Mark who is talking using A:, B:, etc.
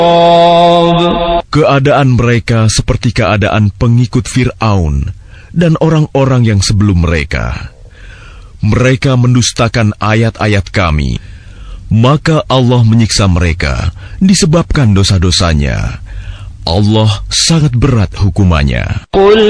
A: Keadaan mereka seperti keadaan pengikut Fir'aun dan orang-orang yang sebelum mereka. Mereka mendustakan ayat-ayat kami, maka Allah menyiksa mereka disebabkan dosa-dosanya. Allah sangat berat hukumannya.
B: Qul